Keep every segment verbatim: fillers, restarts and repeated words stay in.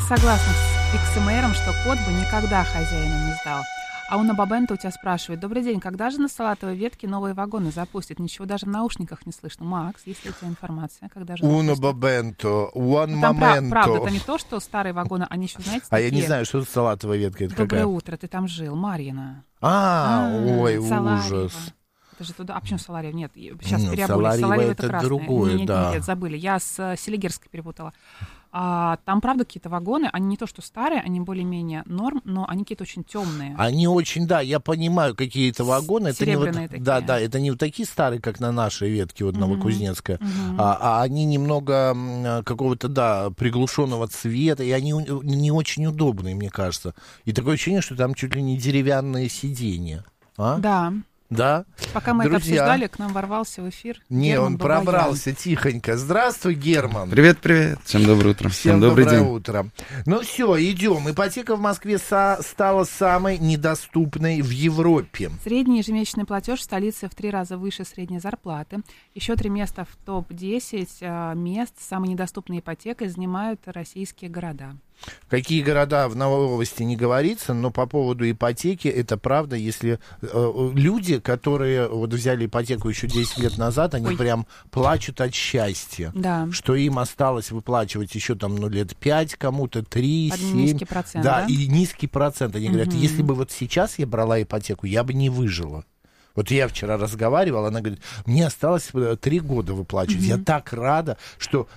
согласна с икс эм эр, что кот бы никогда хозяина не сдал. А Уна Бабенто у тебя спрашивает: добрый день, когда же на салатовой ветке новые вагоны запустят? Ничего даже в наушниках не слышно. Макс, есть ли у тебя информация, когда же Уна запустят? Бабенто, one Ну, там momento. прав- правда, это не то, что старые вагоны, они еще, знаете, А такие... я не знаю, что за салатовая ветка, это Доброе какая? утро, ты там жил, Марьина. А, А, ой, Саларьево. ужас. Это же туда... А почему Саларьев? Нет, сейчас Ну, переобулись. Саларьево Саларьево это красное. другое, нет, нет, да. нет, забыли. Я с э, Селигерской перепутала. А, там, правда, какие-то вагоны, они не то что старые, они более-менее норм, но они какие-то очень темные. Они очень, да, я понимаю, какие это вагоны. Это не вот, Серебряные такие. да, да, это не вот такие старые, как на нашей ветке, вот Мгм. Новокузнецкая, Мгм. а, а они немного м, какого-то, да, приглушенного цвета, и они у- не очень удобные, мне кажется. И такое ощущение, что там чуть ли не деревянные сиденья. А? Да. Да? Пока мы Друзья. это обсуждали, к нам ворвался в эфир Не, Герман он Бабаян. пробрался тихонько. Здравствуй, Герман. Привет, привет. Всем доброе утро. Всем, Всем добрый доброе день. утро. Ну все, идем. Ипотека в Москве со- стала самой недоступной в Европе. Средний ежемесячный платеж в столице в три раза выше средней зарплаты. Еще три места в топ десять э, мест с самой недоступной ипотекой занимают российские города. Какие города в новости не говорится, но по поводу ипотеки, это правда, если э, люди, которые вот взяли ипотеку еще десять лет назад, они Ой. прям плачут от счастья, Да. что им осталось выплачивать еще там, ну, лет пять кому-то, три, Один семь. низкий процент, Да, да? и низкий процент. Они говорят, Мгм. если бы вот сейчас я брала ипотеку, я бы не выжила. Вот я вчера разговаривал, она говорит, мне осталось э, три года выплачивать. Я так рада, что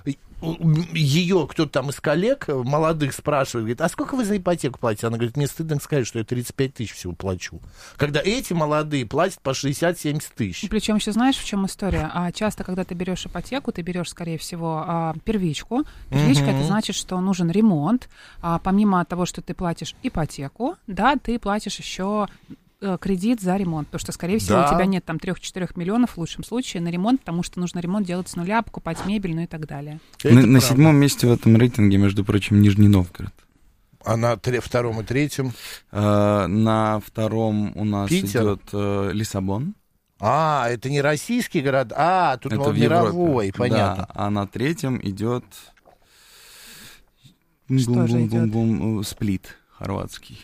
ее кто-то там из коллег э, молодых спрашивает, говорит, а сколько вы за ипотеку платите? Она говорит, мне стыдно сказать, что я тридцать пять тысяч всего плачу. Когда эти молодые платят по шестьдесят-семьдесят тысяч. Причем еще знаешь, в чем история? А часто, когда ты берешь ипотеку, ты берешь, скорее всего, а, первичку. Первичка Мгм. это значит, что нужен ремонт. А, помимо того, что ты платишь ипотеку, да, ты платишь еще э, кредит за ремонт, потому что, скорее всего, Да. у тебя нет там трех-четырех миллионов в лучшем случае на ремонт, потому что нужно ремонт делать с нуля, покупать мебель, ну и так далее. Это На, на правда. седьмом месте в этом рейтинге, между прочим, Нижний Новгород. А на тре- втором и третьем? Э, на втором у нас Питер. идет э, Лиссабон. А, это не российский город, а, тут Это он в мировой, Европе. понятно. Да, а на третьем идет Что же идет? бум-бум-бум-бум, Сплит хорватский.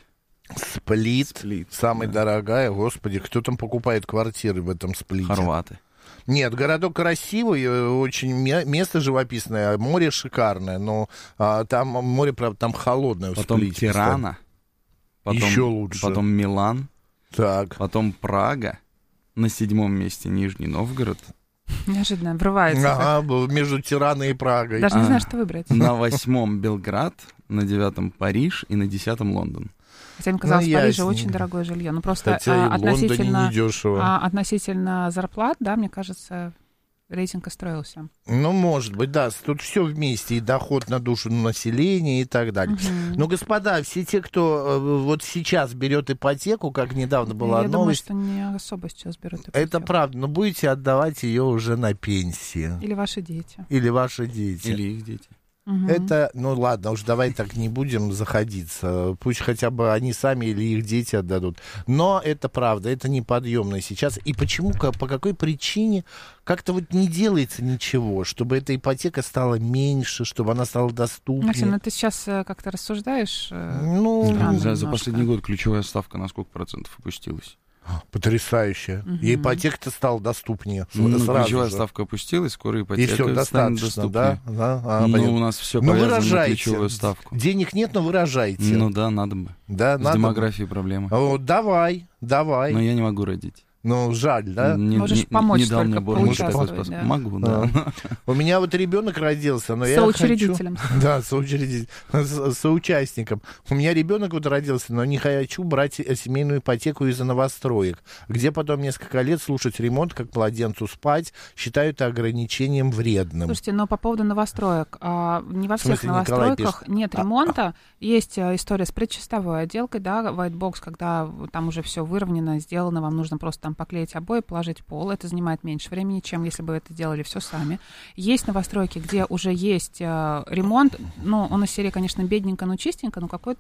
Сплит, Сплит, самая да. дорогая, господи, кто там покупает квартиры в этом Сплите? Хорваты. Нет, городок красивый, э, очень ме- место живописное, море шикарное, но а, там море, правда, там холодное. в Потом Сплите, Тирана. Потом, Еще лучше. Потом Милан. кстати. Так. Потом Прага. На седьмом месте Нижний Новгород. Неожиданно врывается. Ага, был между Тираной и Прагой. Даже не А. знаю, что выбрать. На восьмом Белград, на девятом Париж и на десятом Лондон. Хотя мне казалось, Ну, в Париже ясненько. очень дорогое жилье. Ну, просто Хотя а, и в Лондоне относительно, недешево. а, относительно зарплат, да, мне кажется, рейтинг и строился. Ну, может быть, да, тут все вместе, и доход на душу населения и так далее. Мгм. Ну, господа, все те, кто э, вот сейчас берет ипотеку, как недавно была Я думаю, новость, что не особо сейчас берут ипотеку. это правда, но будете отдавать ее уже на пенсии. Или ваши дети. Или ваши дети. Или их дети. Мгм. Это, ну ладно, уж давай так не будем заходиться. Пусть хотя бы они сами или их дети отдадут. Но это правда, это неподъемно сейчас. И почему, ка- по какой причине как-то вот не делается ничего, чтобы эта ипотека стала меньше, чтобы она стала доступнее? Максим, ну ты сейчас э, как-то рассуждаешь. э, Ну, Странно за, за немножко. последний год ключевая ставка на сколько процентов опустилась? потрясающе. Мгм. И ипотека-то стала доступнее. с- Ну, сразу ключевая же. ставка опустилась, скоро И ипотека все, станет достаточно, да? доступнее. Да? А, Ну, понятно. у нас все Ну, повязано на выражайте. ключевую ставку. Денег нет, но выражайте. Ну да, надо бы. да, С надо. демографией проблемы. О, давай, давай. Но я не могу родить. Ну, жаль, да? Не, Можешь не- не помочь дал мне только Бог такой поучаствовать, способ. да. Могу, да. У меня вот ребенок родился, но я хочу... Соучредителем. Да, соучредитель, со- соучастником. У меня ребенок вот родился, но не хочу брать э, семейную ипотеку из-за новостроек, где потом несколько лет слушать ремонт, как младенцу спать, считаю это ограничением вредным. Слушайте, но по поводу новостроек. а, не во В всех смысле, Николай новостройках пишет? нет А, ремонта. Есть а, история с предчистовой отделкой, да, white box, когда там уже все выровнено, сделано, вам нужно просто там поклеить обои, положить пол. Это занимает меньше времени, чем если бы вы это делали все сами. Есть новостройки, где уже есть а, ремонт. Ну, он из серии, конечно, бедненько, но чистенько, но какой-то